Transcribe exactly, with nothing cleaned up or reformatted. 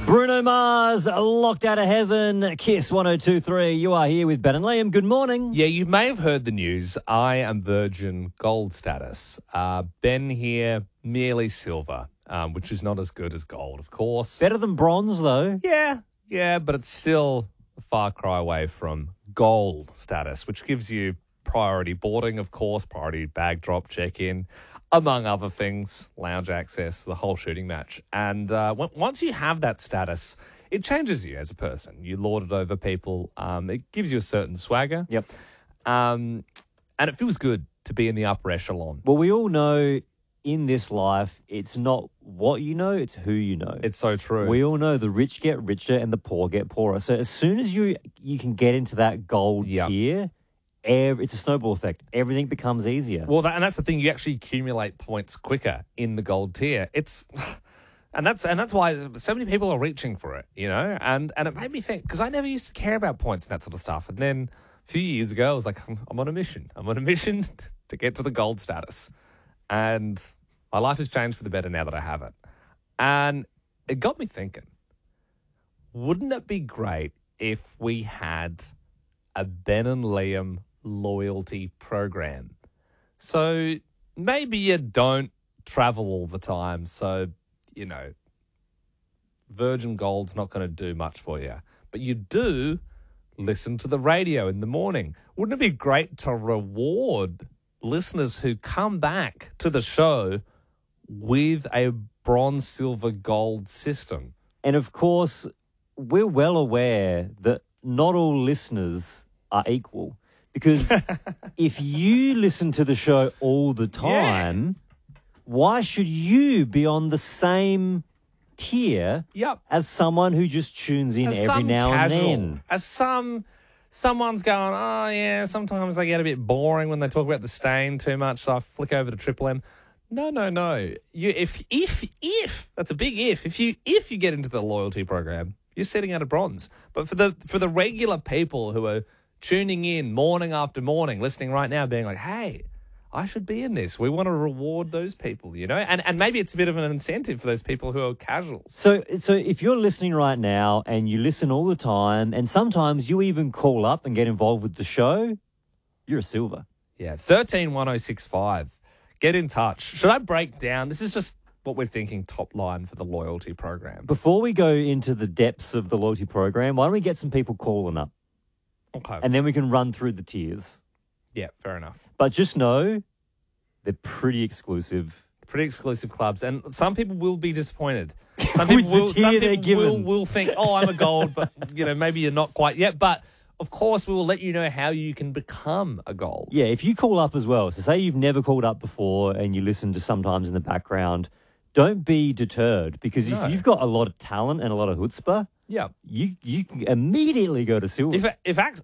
Bruno Mars, Locked Out of Heaven, Kiss one oh two point three. You are here with Ben and Liam. Good morning. Yeah, you may have heard the news. I am Virgin Gold status. Uh, Ben here, merely silver, um, which is not as good as gold, of course. Better than bronze, though. Yeah, yeah, but it's still a far cry away from gold status, which gives you priority boarding, of course, priority bag drop, check-in, among other things, lounge access, the whole shooting match. And uh, w- once you have that status, it changes you as a person. You lord it over people. Um, it gives you a certain swagger. Yep. Um, and it feels good to be in the upper echelon. Well, we all know in this life, it's not what you know, it's who you know. It's so true. We all know the rich get richer and the poor get poorer. So as soon as you you can get into that gold Yep. tier, ev- it's a snowball effect. Everything becomes easier. Well, that, and that's the thing. You actually accumulate points quicker in the gold tier. It's, and that's and that's why so many people are reaching for it. You know, and and it made me think because I never used to care about points and that sort of stuff. And then a few years ago, I was like, I'm, I'm on a mission. I'm on a mission to get to the gold status, and my life has changed for the better now that I have it. And it got me thinking: wouldn't it be great if we had a Ben and Liam loyalty program? So maybe you don't travel all the time, so, you know, Virgin Gold's not going to do much for you. But you do listen to the radio in the morning. Wouldn't it be great to reward listeners who come back to the show with a bronze, silver, gold system? And of course, we're well aware that not all listeners are equal. Because if you listen to the show all the time, why should you be on the same tier Yep. as someone who just tunes in As every some now casual, and then? As some, someone's going, oh, yeah, sometimes they get a bit boring when they talk about the stain too much, so I flick over to Triple M. No, no, no. You, if, if, if, that's a big if, if you, if you get into the loyalty program, you're setting out a bronze. But for the, for the regular people who are tuning in morning after morning, listening right now, being like, hey, I should be in this. We want to reward those people, you know? And and maybe it's a bit of an incentive for those people who are casuals. So, so if you're listening right now and you listen all the time, and sometimes you even call up and get involved with the show, you're a silver. Yeah, thirteen one oh six five. Get in touch. Should I break down? This is just what we're thinking top line for the loyalty program. Before we go into the depths of the loyalty program, why don't we get some people calling up? Okay. And then we can run through the tiers. Yeah, fair enough. But just know they're pretty exclusive. Pretty exclusive clubs. And some people will be disappointed. Some With people, the will, tier some they're people will, given. will think, oh, I'm a gold, but, you know, maybe you're not quite yet. But, of course, we will let you know how you can become a gold. Yeah, if you call up as well. So say you've never called up before and you listen to sometimes in the background, don't be deterred because No. if you've got a lot of talent and a lot of chutzpah, Yeah. you you can immediately go to silver. If, if act,